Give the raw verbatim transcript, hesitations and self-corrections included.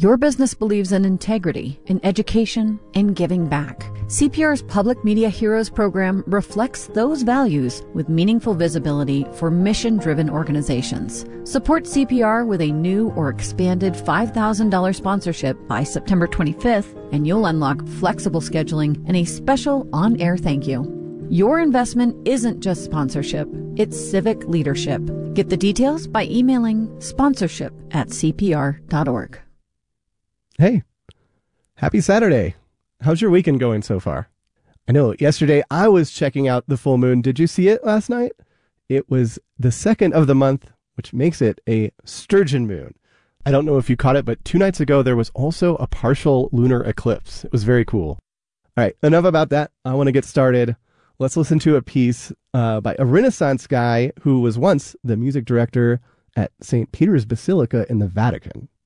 Your business believes in integrity, in education, in giving back. C P R's Public Media Heroes program reflects those values with meaningful visibility for mission-driven organizations. Support C P R with a new or expanded five thousand dollars sponsorship by September twenty-fifth, and you'll unlock flexible scheduling and a special on-air thank you. Your investment isn't just sponsorship, it's civic leadership. Get the details by emailing sponsorship at c p r dot org. Hey, happy Saturday. How's your weekend going so far? I know yesterday I was checking out the full moon. Did you see it last night? It was the second of the month, which makes it a sturgeon moon. I don't know if you caught it, but two nights ago there was also a partial lunar eclipse. It was very cool. All right, enough about that. I want to get started. Let's listen to a piece uh, by a Renaissance guy who was once the music director at Saint Peter's Basilica in the Vatican.